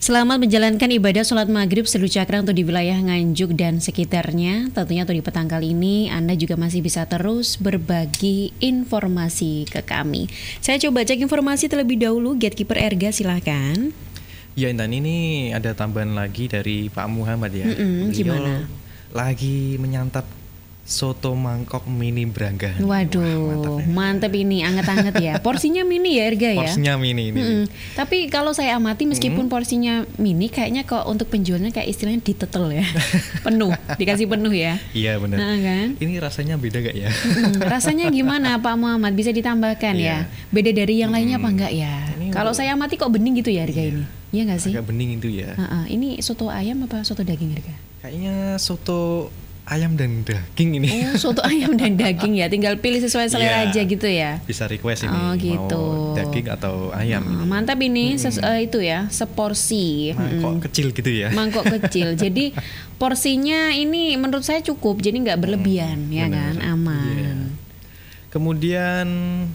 Selamat menjalankan ibadah sholat maghrib Sedu Cakra untuk di wilayah Nganjuk dan sekitarnya. Tentunya untuk di petang kali ini Anda juga masih bisa terus berbagi informasi ke kami. Saya coba cek informasi terlebih dahulu. Gatekeeper Erga silahkan. Ya Intan, ini ada tambahan lagi dari Pak Muhammad ya. Gimana? Lagi menyantap soto mangkok mini Branggahan. Waduh, mantep ini, anget-anget ya. Porsinya mini ya Erga ya? Porsinya mini ini. Tapi kalau saya amati meskipun porsinya mini, kayaknya kok untuk penjualnya kayak istilahnya ditetel ya. Penuh, dikasih penuh ya. Iya benar. Nah, kan? Ini rasanya beda gak ya? Rasanya gimana Pak Muhammad? Bisa ditambahkan ya? Beda dari yang lainnya apa enggak ya? Kalau saya amati kok bening gitu ya Erga ini? Iya nggak sih? Agak bening itu ya. Ini soto ayam apa soto daging Erga? Kayaknya soto ayam dan daging ini. Oh, soto ayam dan daging ya. Tinggal pilih sesuai selera aja gitu ya. Bisa request ini. Oh, gitu. Mau daging atau ayam. Mantap ini itu ya, seporsi. Mangkok kecil gitu ya. Mangkok kecil. Jadi porsinya ini menurut saya cukup. Jadi nggak berlebihan ya kan, aman. Yeah. Kemudian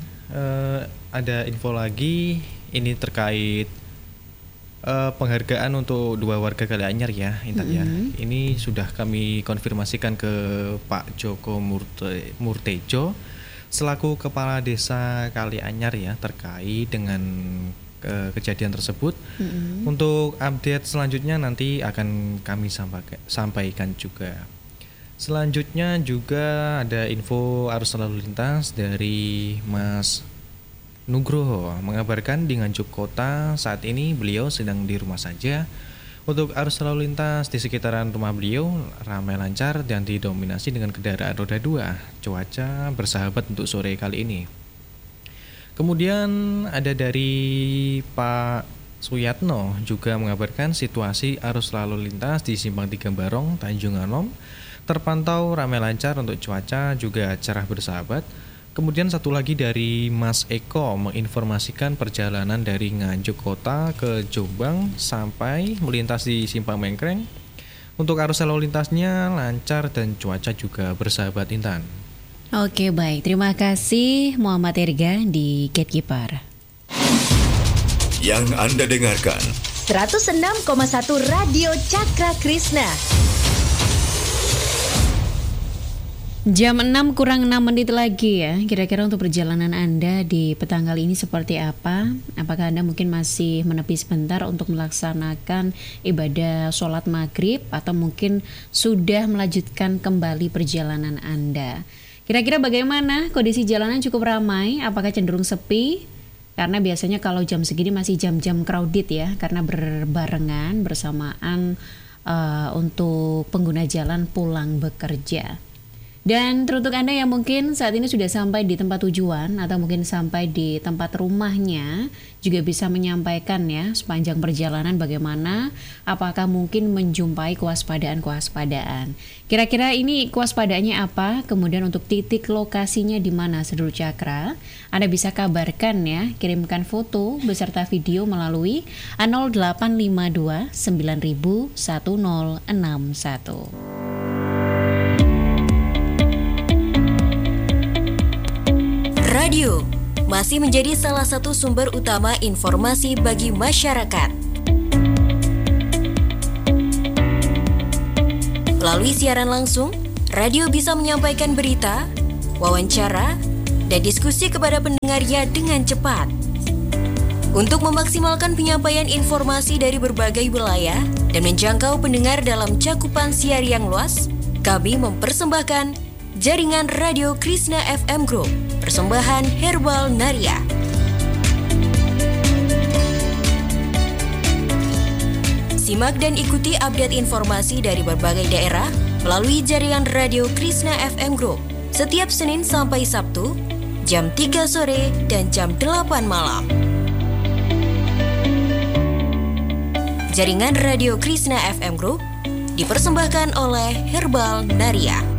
ada info lagi. Ini terkait penghargaan untuk 2 warga Kalianyar ya, Intan ya. Ini sudah kami konfirmasikan ke Pak Joko Murtejo selaku Kepala Desa Kalianyar ya, terkait dengan kejadian tersebut. Untuk update selanjutnya nanti akan kami sampaikan juga. Selanjutnya juga ada info arus lalu lintas dari Mas Nugroho mengabarkan di Nganjuk Kota saat ini beliau sedang di rumah saja. Untuk arus lalu lintas di sekitaran rumah beliau ramai lancar dan didominasi dengan kendaraan roda 2. Cuaca bersahabat untuk sore kali ini. Kemudian ada dari Pak Suyatno juga mengabarkan situasi arus lalu lintas di Simpang 3 Barong, Tanjung Anom terpantau ramai lancar untuk cuaca juga cerah bersahabat. Kemudian satu lagi dari Mas Eko menginformasikan perjalanan dari Nganjuk Kota ke Jombang sampai melintas di Simpang Mengkreng. Untuk arus lalu lintasnya lancar dan cuaca juga bersahabat, Intan. Oke, baik. Terima kasih Muhammad Erga di Gatekeeper. Yang Anda dengarkan 106,1 Radio Cakra Krishna. Jam 6 kurang 6 menit lagi ya. Kira-kira untuk perjalanan Anda di petang kali ini seperti apa? Apakah Anda mungkin masih menepi sebentar untuk melaksanakan ibadah sholat maghrib, atau mungkin sudah melanjutkan kembali perjalanan Anda? Kira-kira bagaimana? Kondisi jalanan cukup ramai? Apakah cenderung sepi? Karena biasanya kalau jam segini masih jam-jam crowded ya, karena berbarengan bersamaan untuk pengguna jalan pulang bekerja. Dan teruntuk Anda yang mungkin saat ini sudah sampai di tempat tujuan atau mungkin sampai di tempat rumahnya, juga bisa menyampaikan ya sepanjang perjalanan bagaimana, apakah mungkin menjumpai kewaspadaan. Kira-kira ini kewaspadaannya apa? Kemudian untuk titik lokasinya di mana Sedu Cakra? Anda bisa kabarkan ya, kirimkan foto beserta video melalui 0852 9000 1061. Radio masih menjadi salah satu sumber utama informasi bagi masyarakat. Melalui siaran langsung, radio bisa menyampaikan berita, wawancara, dan diskusi kepada pendengarnya dengan cepat. Untuk memaksimalkan penyampaian informasi dari berbagai wilayah dan menjangkau pendengar dalam cakupan siar yang luas, kami mempersembahkan Jaringan Radio Krishna FM Group, persembahan Herbal Naria. Simak dan ikuti update informasi dari berbagai daerah melalui Jaringan Radio Krishna FM Group setiap Senin sampai Sabtu, jam 3 sore dan jam 8 malam. Jaringan Radio Krishna FM Group dipersembahkan oleh Herbal Naria.